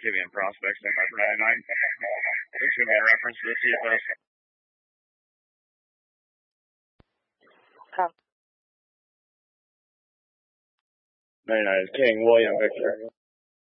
Activity and prospects on my Friday night. This should be a reference to the CFS. Very nice. King William Victor.